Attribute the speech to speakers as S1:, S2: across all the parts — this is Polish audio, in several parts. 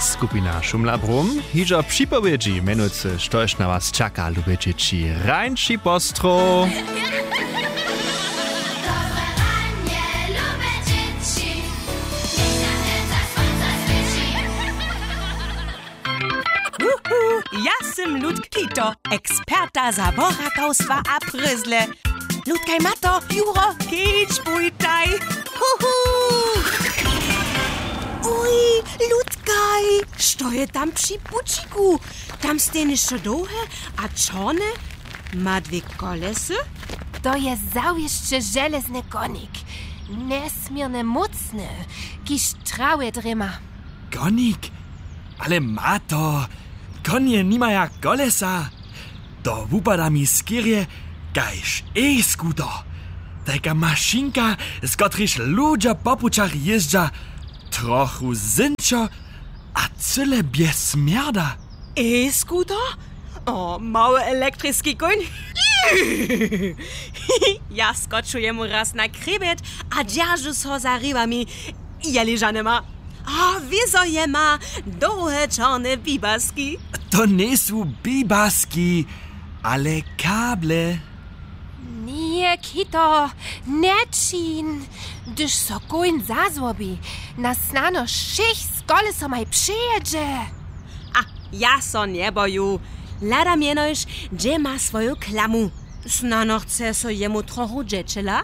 S1: Skupina Šumla Brum hižo připowiedzi menujúce, štož na was čaká, ľubie dzieci. Rańši postro.
S2: Ja sam Ludk Kito, eksperta za borakowstwa a pryzle. Ludkaj Mato, Juro, kicz bujtaj. Uj, Ludkaj, što je tam przy buciku? Tam stejne šodohe a czone? Ma dwie kolesy?
S3: To je zaujeszcze żelezny konik. Nesmiernie mocny, kiż trawe drema.
S4: Konik? Ale Mato, konie nimaja kolesa. To wupada mi skierje, kajż e-skuter. Taka maszynka, z kotryż ludzie po puczach jeżdża, trochu zynčo a cyle bez smierda.
S2: E-skuter? O, mały elektryczny koń? Ja skočuję mu raz na krebet, a dzierżu so za rybami. Ja leżane ma. A wieso je ma dołe czarne bibaski.
S4: To nie są bibaski, ale kable.
S3: Nie, Kito, nečin. Gdyż so koń zazłobi, na snano 6 koleso maj przyjedzie.
S2: A ja so nie boju. Lada mienoś, gdzie ma swoją klamu. Snano chce so jemu trochu dzieciela.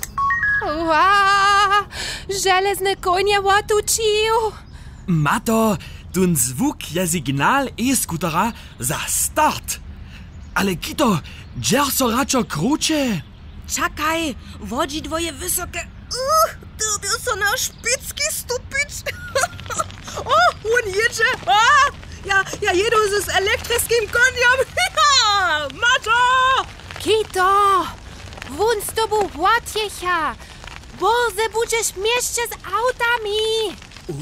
S3: Wow, żelezny konie łatucił.
S4: Mato, ten zwuk je signal e-skutera za start. Ale Kito, dżer so raczej krucze.
S2: Czekaj, wodzi je wysokie. Ty so na szpicki stupić. O, on jedzie. Ja jedu z elektrycznym koniem. Mato!
S3: Kito, wun z tobą łatjecha. Boże, będziesz mieście z autami.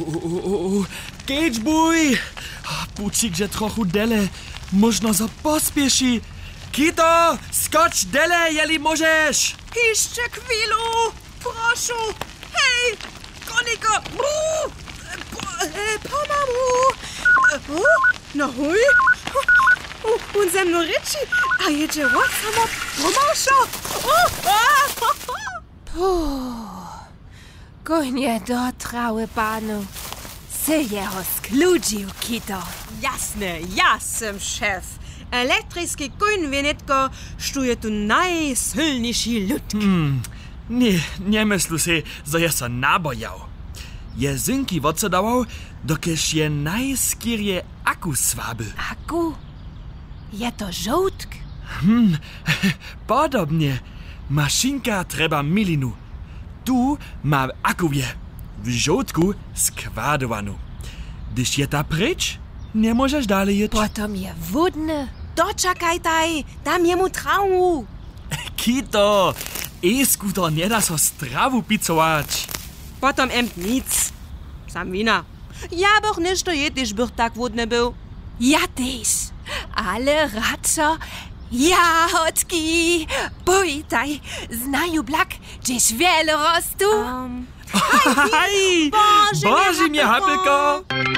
S4: Kicz buj. Bucik, że trochu dele. Można za pospieši. Kito, skocz dele, jeli możesz.
S2: Jeszcze chwilu, proszę. Hej, koniko. Pomamu. No huj. On ze mną ryczy, a jedzie ład samo pomasza.
S3: Konie dotrały panu. Sy jeho skludził, Kito.
S2: Jasne, ja sam szef. Elektryczny koń wienetko, sztuje tu najsilniejszy lud.
S4: Nie myślu se, że je so nabojał. Je zynki odsedawał, dokeż je najskierje aku swaby.
S3: Aku? Je to żołtk?
S4: Podobnie. Maszynka trzeba milinu. Tu ma akuje. W żołtku składowanu. Gdyż je ta pryč, nie możesz dalej jeć.
S3: Potom je wódny.
S2: Doczekaj taj, dam jemu trawu.
S4: Kito, e-skuter nie da so strawu picować.
S2: Potom nic. Sam wina. Ja boch niż to jetiś bych tak wódny był.
S3: Ja też. Ale radco jahodki. Bujtaj, znaju blak, gdzieś wiele rostu.
S4: Hej, Boże mnie, hapyko.